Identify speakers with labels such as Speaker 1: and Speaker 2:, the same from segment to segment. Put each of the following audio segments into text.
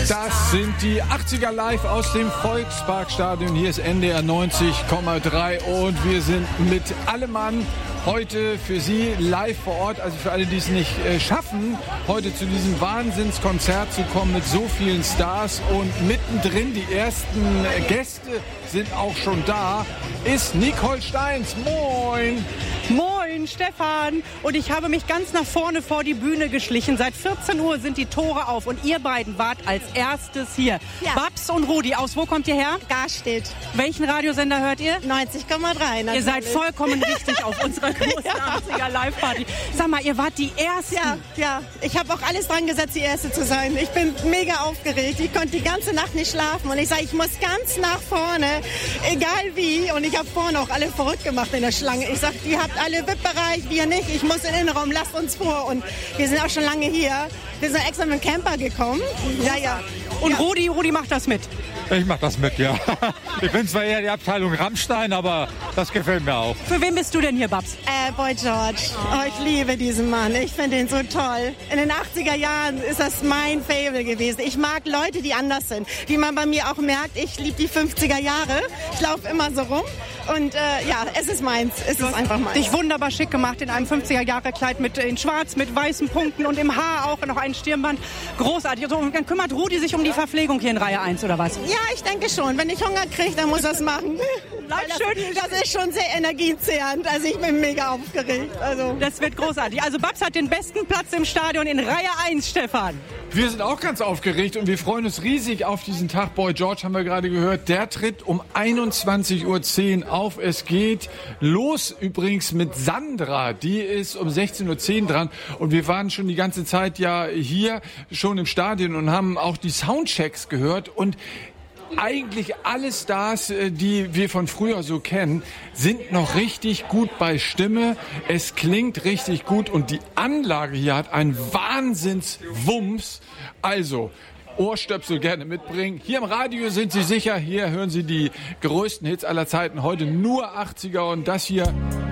Speaker 1: Das sind die 80er live aus dem Volksparkstadion. Hier ist NDR 90,3 und wir sind mit Allemann heute für Sie live vor Ort. Also für alle, die es nicht schaffen, heute zu diesem Wahnsinnskonzert zu kommen mit so vielen Stars. Und mittendrin, die ersten Gäste sind auch schon da, ist Nicole Steins. Moin!
Speaker 2: Moin, Stefan. Und ich habe mich ganz nach vorne vor die Bühne geschlichen. Seit 14 Uhr sind die Tore auf und ihr beiden wart als erstes hier.
Speaker 3: Ja.
Speaker 2: Babs und Rudi, aus wo kommt ihr her?
Speaker 3: Garstedt.
Speaker 2: Welchen Radiosender hört ihr?
Speaker 3: 90,3.
Speaker 2: Ihr seid vollkommen richtig auf unserer großen 80er Live-Party. Sag mal, ihr wart die Ersten.
Speaker 3: Ja. Ich habe auch alles dran gesetzt, die Erste zu sein. Ich bin mega aufgeregt. Ich konnte die ganze Nacht nicht schlafen. Und ich sage, ich muss ganz nach vorne, egal wie. Und ich habe vorne auch alle verrückt gemacht in der Schlange. Ich sage, ihr habt alle VIP-Bereich, wir nicht. Ich muss in den Innenraum, lasst uns vor. Und wir sind auch schon lange hier. Wir sind extra mit dem Camper gekommen. Ja.
Speaker 2: Und Rudi macht das mit.
Speaker 4: Ich mach das mit, ja. Ich bin zwar eher die Abteilung Rammstein, aber das gefällt mir auch.
Speaker 2: Für wen bist du denn hier, Babs?
Speaker 3: Boy George. Oh, ich liebe diesen Mann. Ich finde ihn so toll. In den 80er Jahren ist das mein Faible gewesen. Ich mag Leute, die anders sind. Wie man bei mir auch merkt, ich liebe die 50er Jahre. Ich laufe immer so rum. Und es ist meins. Es ist einfach meins.
Speaker 2: Dich wunderbar schick gemacht in einem 50er-Jahre-Kleid in schwarz, mit weißen Punkten und im Haar auch noch ein Stirnband. Großartig. So, und dann kümmert Rudi sich um die Verpflegung hier in Reihe 1 oder was?
Speaker 3: Ja, ich denke schon. Wenn ich Hunger kriege, dann muss das machen. Das ist schon sehr energiezehrend. Also ich bin mega aufgeregt. Also.
Speaker 2: Das wird großartig. Also Babs hat den besten Platz im Stadion in Reihe 1, Stefan.
Speaker 1: Wir sind auch ganz aufgeregt und wir freuen uns riesig auf diesen Tag. Boy George haben wir gerade gehört. Der tritt um 21.10 Uhr auf. Es geht los übrigens mit Sandra. Die ist um 16.10 Uhr dran. Und wir waren schon die ganze Zeit ja hier schon im Stadion und haben auch die Soundchecks gehört. Und eigentlich alle Stars, die wir von früher so kennen, sind noch richtig gut bei Stimme. Es klingt richtig gut und die Anlage hier hat einen Wahnsinnswumms. Also, Ohrstöpsel gerne mitbringen. Hier im Radio sind Sie sicher. Hier hören Sie die größten Hits aller Zeiten. Heute nur 80er und das hier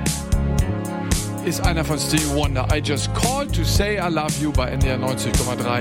Speaker 1: ist einer von Stevie Wonder. I Just Called to Say I Love You bei NDR 90,3.